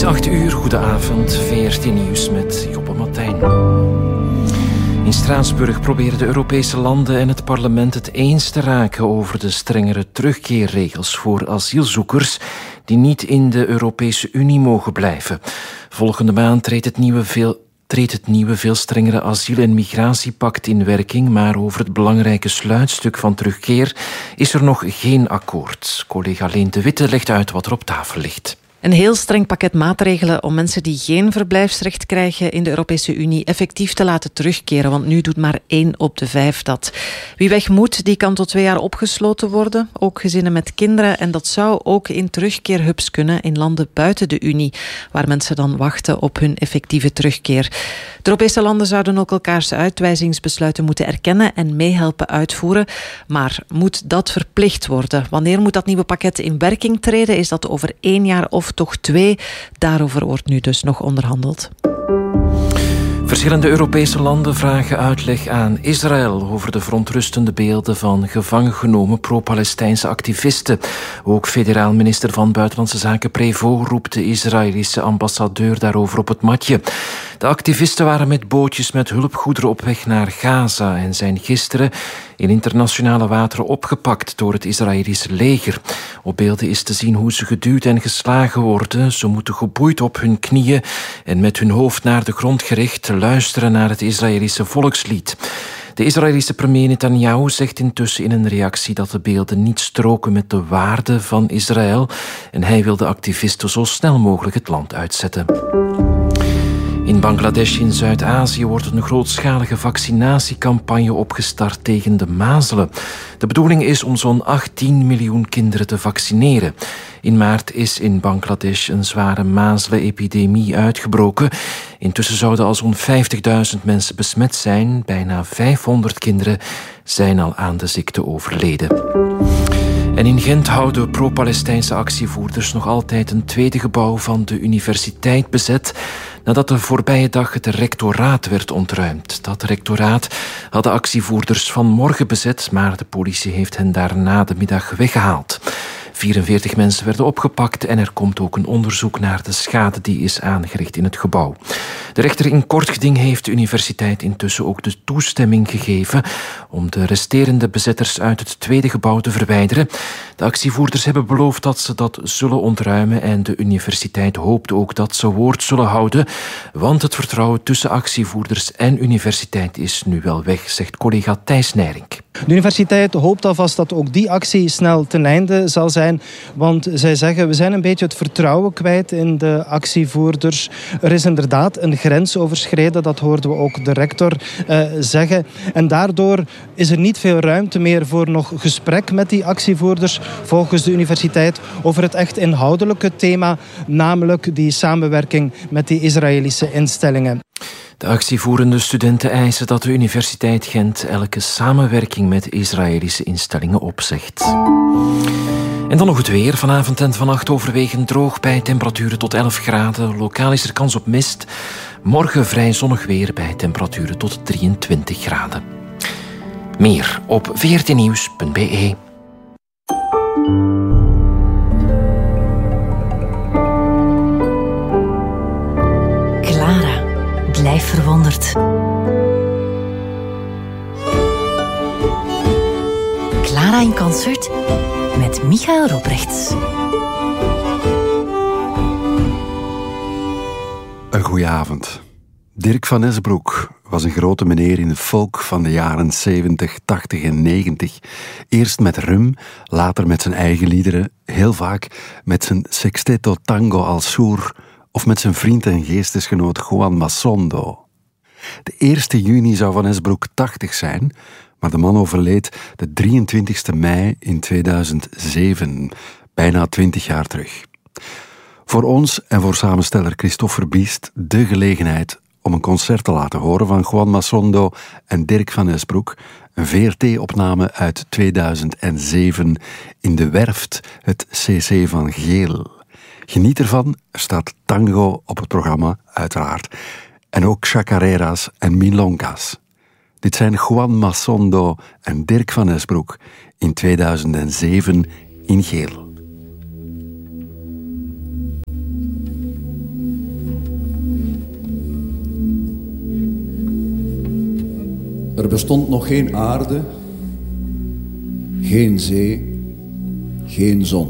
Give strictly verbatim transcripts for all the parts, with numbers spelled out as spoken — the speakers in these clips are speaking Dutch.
is acht uur, goedenavond, V R T Nieuws met Joppe Martijn. In Straatsburg proberen de Europese landen en het parlement het eens te raken over de strengere terugkeerregels voor asielzoekers die niet in de Europese Unie mogen blijven. Volgende maand treedt het nieuwe veel treedt het nieuwe, veel strengere asiel- en migratiepact in werking, maar over het belangrijke sluitstuk van terugkeer is er nog geen akkoord. Collega Leen de Witte legt uit wat er op tafel ligt. Een heel streng pakket maatregelen om mensen die geen verblijfsrecht krijgen in de Europese Unie effectief te laten terugkeren, want nu doet maar één op de vijf dat. Wie weg moet, die kan tot twee jaar opgesloten worden, ook gezinnen met kinderen, en dat zou ook in terugkeerhubs kunnen in landen buiten de Unie, waar mensen dan wachten op hun effectieve terugkeer. De Europese landen zouden ook elkaars uitwijzingsbesluiten moeten erkennen en meehelpen uitvoeren, maar moet dat verplicht worden? Wanneer moet dat nieuwe pakket in werking treden? Is dat over één jaar of toch twee? Daarover wordt nu dus nog onderhandeld. Verschillende Europese landen vragen uitleg aan Israël over de verontrustende beelden van gevangen genomen pro-Palestijnse activisten. Ook federaal minister van Buitenlandse Zaken Prévost roept de Israëlische ambassadeur daarover op het matje. De activisten waren met bootjes met hulpgoederen op weg naar Gaza en zijn gisteren in internationale wateren opgepakt door het Israëlische leger. Op beelden is te zien hoe ze geduwd en geslagen worden. Ze moeten geboeid op hun knieën en met hun hoofd naar de grond gericht luisteren naar het Israëlische volkslied. De Israëlische premier Netanyahu zegt intussen in een reactie dat de beelden niet stroken met de waarden van Israël en hij wil de activisten zo snel mogelijk het land uitzetten. In Bangladesh in Zuid-Azië wordt een grootschalige vaccinatiecampagne opgestart tegen de mazelen. De bedoeling is om zo'n achttien miljoen kinderen te vaccineren. In maart is in Bangladesh een zware mazelenepidemie uitgebroken. Intussen zouden al zo'n vijftigduizend mensen besmet zijn. Bijna vijfhonderd kinderen zijn al aan de ziekte overleden. En in Gent houden pro-Palestijnse actievoerders nog altijd een tweede gebouw van de universiteit bezet, nadat de voorbije dag het rectoraat werd ontruimd. Dat rectoraat hadden actievoerders vanmorgen bezet, maar de politie heeft hen daar na de middag weggehaald. vierenveertig mensen werden opgepakt en er komt ook een onderzoek naar de schade die is aangericht in het gebouw. De rechter in kort geding heeft de universiteit intussen ook de toestemming gegeven om de resterende bezetters uit het tweede gebouw te verwijderen. De actievoerders hebben beloofd dat ze dat zullen ontruimen en de universiteit hoopt ook dat ze woord zullen houden, want het vertrouwen tussen actievoerders en universiteit is nu wel weg, zegt collega Thijs Nijrink. De universiteit hoopt alvast dat ook die actie snel ten einde zal zijn, want zij zeggen we zijn een beetje het vertrouwen kwijt in de actievoerders. Er is inderdaad een grens overschreden, dat hoorden we ook de rector uh, zeggen. En daardoor is er niet veel ruimte meer voor nog gesprek met die actievoerders, volgens de universiteit, over het echt inhoudelijke thema, namelijk die samenwerking met die Israëlische instellingen. De actievoerende studenten eisen dat de Universiteit Gent elke samenwerking met Israëlische instellingen opzegt. En dan nog het weer. Vanavond en vannacht overwegend droog bij temperaturen tot elf graden. Lokaal is er kans op mist. Morgen vrij zonnig weer bij temperaturen tot drieëntwintig graden. Meer op v r t nieuws punt b e. Blijf verwonderd. Clara in concert met Michael Robrechts. Een goeie avond. Dirk van Esbroek was een grote meneer in de folk van de jaren zeventig, tachtig en negentig. Eerst met rum, later met zijn eigen liederen, heel vaak met zijn Sexteto Tango al Sur of met zijn vriend en geestesgenoot Juan Masondo. De eerste juni zou Van Esbroek tachtig zijn, maar de man overleed de drieëntwintigste mei in tweeduizend zeven, bijna twintig jaar terug. Voor ons en voor samensteller Christophe Verbiest de gelegenheid om een concert te laten horen van Juan Masondo en Dirk van Esbroek, een V R T-opname uit tweeduizend zeven in de Werft, het C C van Geel. Geniet ervan, er staat tango op het programma, uiteraard. En ook chacareras en milongas. Dit zijn Juan Masondo en Dirk van Esbroek in tweeduizend zeven in Geel. Er bestond nog geen aarde, geen zee, geen zon.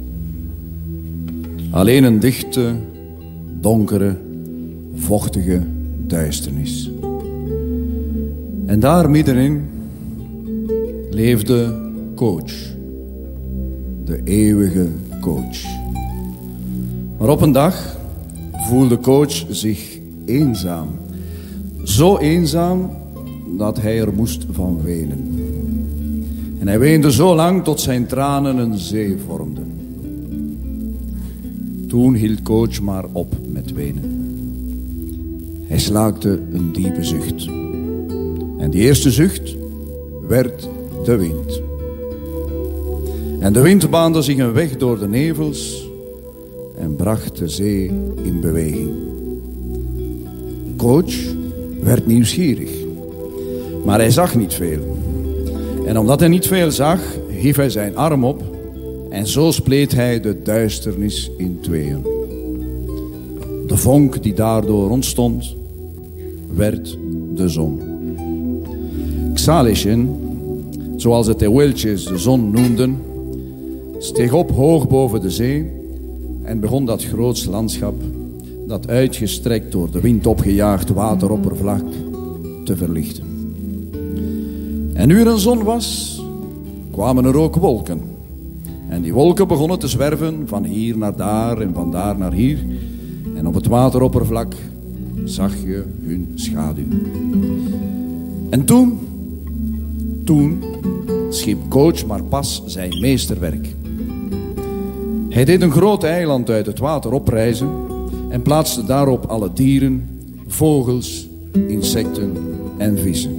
Alleen een dichte, donkere, vochtige duisternis. En daar middenin leefde Coach, de eeuwige Coach. Maar op een dag voelde Coach zich eenzaam. Zo eenzaam dat hij er moest van wenen. En hij weende zo lang tot zijn tranen een zee vormden. Toen hield Coach maar op met wenen. Hij slaakte een diepe zucht. En die eerste zucht werd de wind. En de wind baande zich een weg door de nevels en bracht de zee in beweging. Coach werd nieuwsgierig, maar hij zag niet veel. En omdat hij niet veel zag, hief hij zijn arm op en zo spleet hij de duisternis in tweeën. De vonk die daardoor ontstond, werd de zon. Xalishen, zoals de Tehuelches de zon noemden, steeg op hoog boven de zee en begon dat groots landschap, dat uitgestrekt door de wind opgejaagd wateroppervlak, te verlichten. En nu er een zon was, kwamen er ook wolken. En die wolken begonnen te zwerven van hier naar daar en van daar naar hier. En op het wateroppervlak zag je hun schaduw. En toen, toen schiep Coach maar pas zijn meesterwerk. Hij deed een groot eiland uit het water oprijzen en plaatste daarop alle dieren, vogels, insecten en vissen.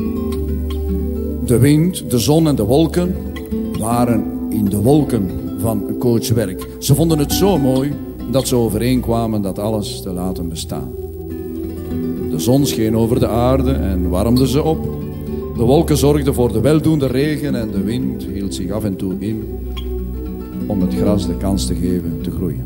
De wind, de zon en de wolken waren in de wolken van Coach's werk. Ze vonden het zo mooi dat ze overeenkwamen dat alles te laten bestaan. De zon scheen over de aarde en warmde ze op. De wolken zorgden voor de weldoende regen en de wind hield zich af en toe in om het gras de kans te geven te groeien.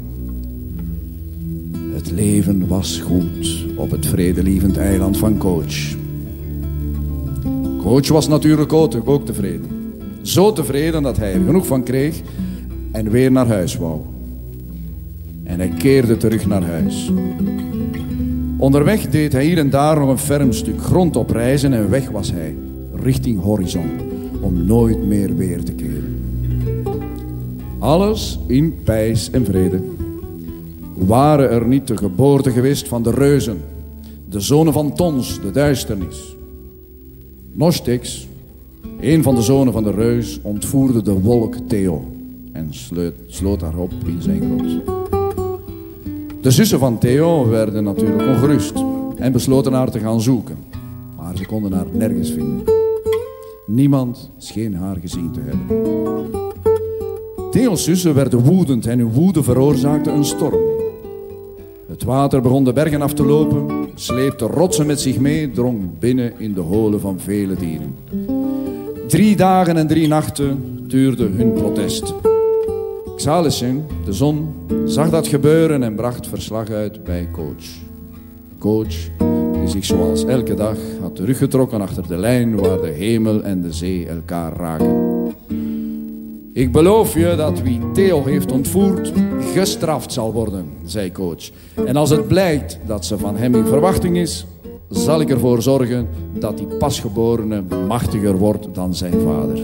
Het leven was goed op het vredelievend eiland van Coach. Coach was natuurlijk ook tevreden. Zo tevreden dat hij er genoeg van kreeg en weer naar huis wou. En hij keerde terug naar huis. Onderweg deed hij hier en daar nog een ferm stuk grond oprijzen en weg was hij, richting horizon, om nooit meer weer te keren. Alles in pijs en vrede. Waren er niet de geboorte geweest van de reuzen, de zonen van Tons, de duisternis. Nochtix, een van de zonen van de reus, ontvoerde de wolk Theo en sloot, sloot haar op in zijn grot. De zussen van Theo werden natuurlijk ongerust en besloten haar te gaan zoeken. Maar ze konden haar nergens vinden. Niemand scheen haar gezien te hebben. Theo's zussen werden woedend en hun woede veroorzaakte een storm. Het water begon de bergen af te lopen, sleepte rotsen met zich mee, drong binnen in de holen van vele dieren. Drie dagen en drie nachten duurde hun protest. Xalishen, de zon, zag dat gebeuren en bracht verslag uit bij Coach. Coach, die zich zoals elke dag had teruggetrokken achter de lijn waar de hemel en de zee elkaar raken. Ik beloof je dat wie Theo heeft ontvoerd, gestraft zal worden, zei Coach. En als het blijkt dat ze van hem in verwachting is, zal ik ervoor zorgen dat die pasgeborene machtiger wordt dan zijn vader.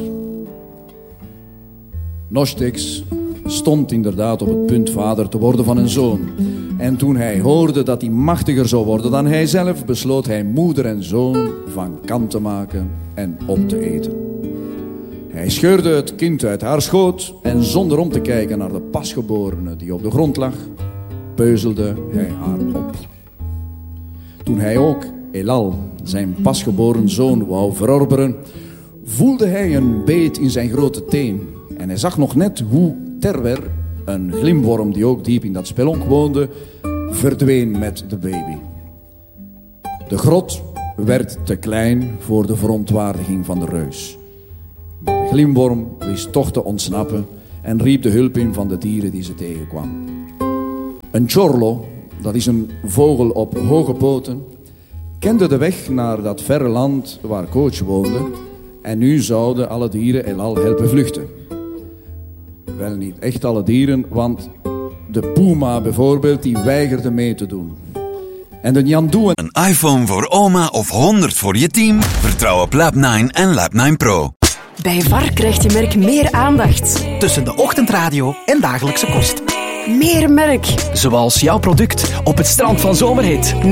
Nochtix stond inderdaad op het punt vader te worden van een zoon. En toen hij hoorde dat hij machtiger zou worden dan hij zelf, besloot hij moeder en zoon van kant te maken en op te eten. Hij scheurde het kind uit haar schoot en zonder om te kijken naar de pasgeborene die op de grond lag, peuzelde hij haar op. Toen hij ook Elal, zijn pasgeboren zoon, wou verorberen, voelde hij een beet in zijn grote teen. En hij zag nog net hoe Terwer, een glimworm die ook diep in dat spelonk woonde, verdween met de baby. De grot werd te klein voor de verontwaardiging van de reus. Maar de glimworm wist toch te ontsnappen en riep de hulp in van de dieren die ze tegenkwam. Een chorlo, dat is een vogel op hoge poten, kende de weg naar dat verre land waar Coach woonde en nu zouden alle dieren Elal helpen vluchten. Wel, niet echt alle dieren, want de puma bijvoorbeeld, die weigerde mee te doen. En de Nyandoe... Een iPhone voor oma of honderd voor je team? Vertrouw op Lab nine en Lab nine Pro. Bij V A R krijgt je merk meer aandacht. Tussen de ochtendradio en dagelijkse kost. Meer merk. Zoals jouw product op het strand van Zomerhit.